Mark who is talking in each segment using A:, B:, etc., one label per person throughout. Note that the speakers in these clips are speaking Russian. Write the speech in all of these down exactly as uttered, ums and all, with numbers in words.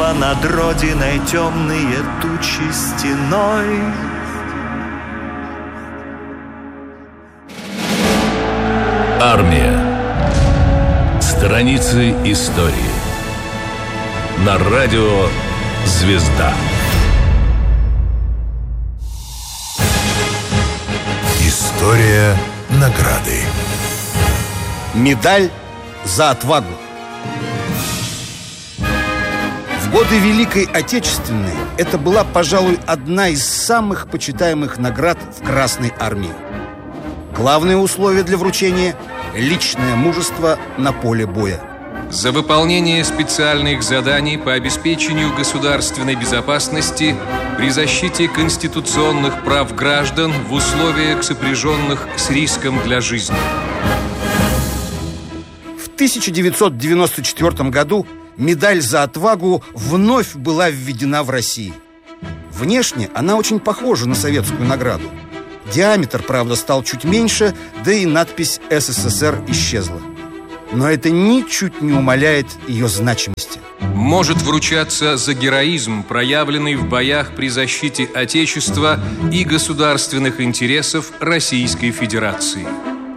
A: Нависла над родиной темные тучи стеной.
B: Армия. Страницы истории. На радио «Звезда».
C: История награды.
D: Медаль за отвагу. В годы Великой Отечественной это была, пожалуй, одна из самых почитаемых наград в Красной армии. Главное условие для вручения – личное мужество на поле боя.
E: За выполнение специальных заданий по обеспечению государственной безопасности при защите конституционных прав граждан в условиях, сопряженных с риском для жизни.
D: В тысяча девятьсот девяносто четвёртом году медаль за отвагу вновь была введена в России. Внешне она очень похожа на советскую награду. Диаметр, правда, стал чуть меньше, да и надпись «СССР» исчезла. Но это ничуть не умаляет ее значимости.
E: Может вручаться за героизм, проявленный в боях при защите Отечества и государственных интересов Российской Федерации.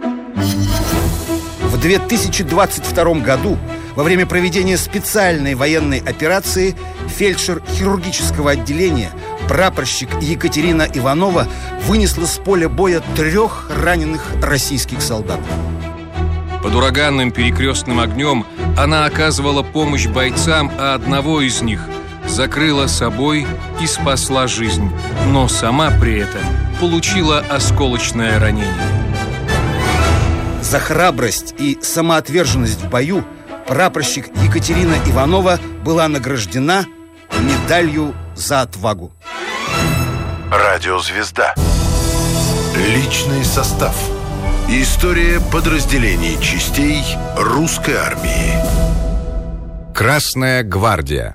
D: В две тысячи двадцать втором году во время проведения специальной военной операции фельдшер хирургического отделения, прапорщик Екатерина Иванова, вынесла с поля боя трех раненых российских солдат.
E: Под ураганным перекрестным огнем она оказывала помощь бойцам, а одного из них закрыла собой и спасла жизнь, но сама при этом получила осколочное ранение.
D: За храбрость и самоотверженность в бою прапорщик Екатерина Иванова была награждена медалью за отвагу.
C: Радио «Звезда». Личный состав. История подразделений частей русской армии.
F: Красная гвардия.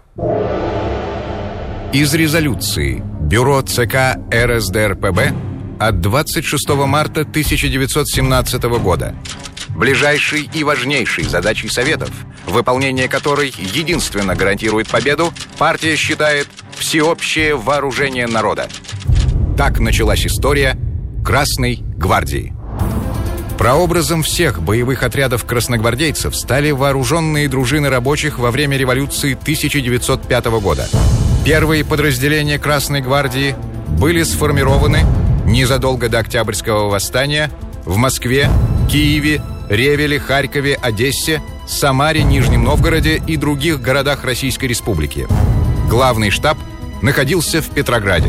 F: Из резолюции Бюро ЦК РСДРПб от двадцать шестого марта тысяча девятьсот семнадцатого года. Ближайшей и важнейшей задачей Советов, выполнение которой единственно гарантирует победу, партия считает всеобщее вооружение народа. Так началась история Красной гвардии. Прообразом всех боевых отрядов красногвардейцев стали вооруженные дружины рабочих во время революции тысяча девятьсот пятого года. Первые подразделения Красной гвардии были сформированы незадолго до Октябрьского восстания в Москве, Киеве, Ревеле, Харькове, Одессе, Самаре, Нижнем Новгороде и других городах Российской Республики. Главный штаб находился в Петрограде.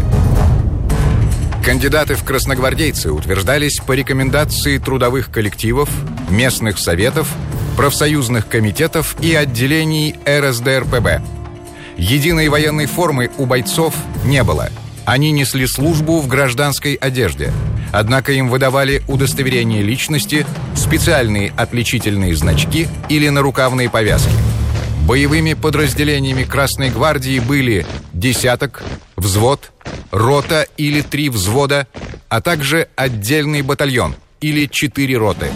F: Кандидаты в красногвардейцы утверждались по рекомендации трудовых коллективов, местных советов, профсоюзных комитетов и отделений РСДРПб. Единой военной формы у бойцов не было. Они несли службу в гражданской одежде. Однако им выдавали удостоверение личности, специальные отличительные значки или нарукавные повязки. Боевыми подразделениями Красной гвардии были десяток, взвод, рота или три взвода, а также отдельный батальон или четыре роты.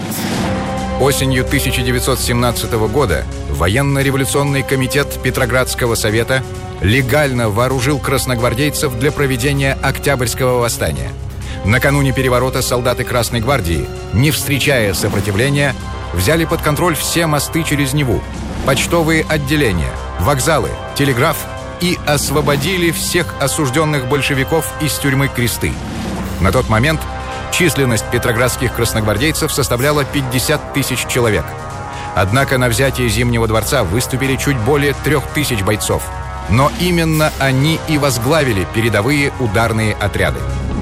F: Осенью тысяча девятьсот семнадцатого года военно-революционный комитет Петроградского совета легально вооружил красногвардейцев для проведения Октябрьского восстания. Накануне переворота солдаты Красной гвардии, не встречая сопротивления, взяли под контроль все мосты через Неву, почтовые отделения, вокзалы, телеграф и освободили всех осужденных большевиков из тюрьмы Кресты. На тот момент численность петроградских красногвардейцев составляла пятьдесят тысяч человек. Однако на взятие Зимнего дворца выступили чуть более трех тысяч бойцов. Но именно они и возглавили передовые ударные отряды.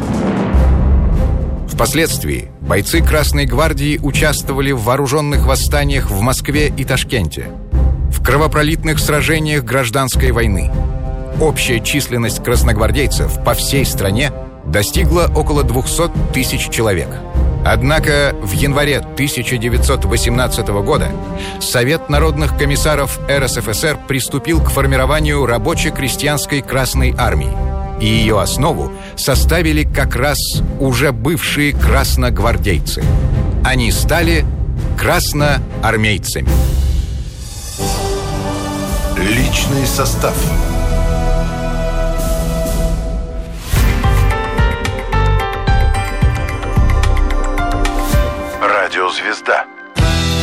F: Впоследствии бойцы Красной гвардии участвовали в вооруженных восстаниях в Москве и Ташкенте, в кровопролитных сражениях гражданской войны. Общая численность красногвардейцев по всей стране достигла около двухсот тысяч человек. Однако в январе тысяча девятьсот восемнадцатого года Совет народных комиссаров РСФСР приступил к формированию рабоче-крестьянской Красной армии, и ее основу составили как раз уже бывшие красногвардейцы. Они стали красноармейцами.
C: Личный состав. Радио «Звезда».